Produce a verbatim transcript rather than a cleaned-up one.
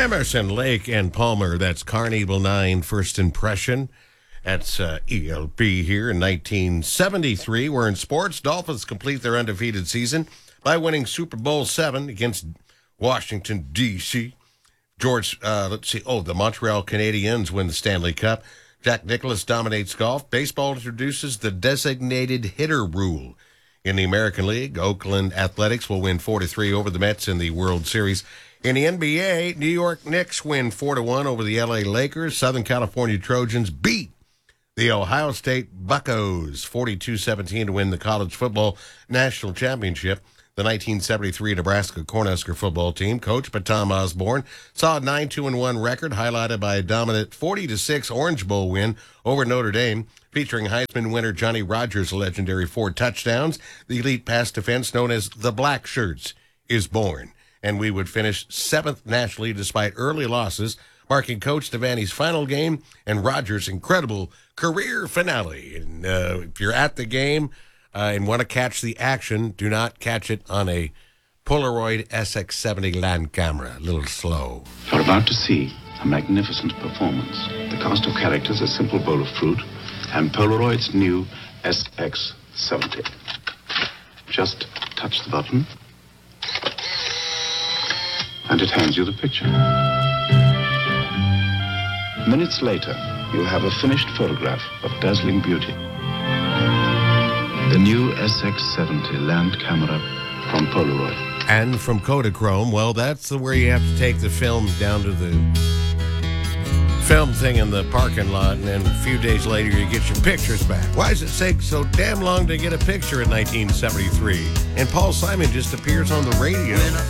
Emerson, Lake, and Palmer. That's Carnival nine, First Impression. That's uh, E L P here in nineteen seventy-three. We're in sports. Dolphins complete their undefeated season by winning Super Bowl seven against Washington, D C George, uh, let's see. Oh, the Montreal Canadiens win the Stanley Cup. Jack Nicklaus dominates golf. Baseball introduces the designated hitter rule. In the American League, Oakland Athletics will win four to three over the Mets in the World Series. In the N B A, New York Knicks win four to one over the L A Lakers. Southern California Trojans beat the Ohio State Buccos forty-two seventeen to win the college football national championship. The nineteen seventy-three Nebraska Cornhusker football team, coached by Tom Osborne, saw a nine two one record highlighted by a dominant forty to six Orange Bowl win over Notre Dame, featuring Heisman winner Johnny Rodgers' legendary four touchdowns. The elite pass defense known as the Black Shirts is born. And we would finish seventh nationally despite early losses, marking Coach Devaney's final game and Rodgers' incredible career finale. And uh, if you're at the game uh, and want to catch the action, do not catch it on a Polaroid S X seventy land camera. A little slow. You're about to see a magnificent performance. The cast of characters, a simple bowl of fruit, and Polaroid's new S X seventy. Just touch the button, and it hands you the picture. Minutes later, you have a finished photograph of dazzling beauty. The new S X seventy land camera from Polaroid. And from Kodachrome, well, that's the where you have to take the film down to the film thing in the parking lot, and then a few days later you get your pictures back. Why does it take so damn long to get a picture in nineteen seventy-three? And Paul Simon just appears on the radio.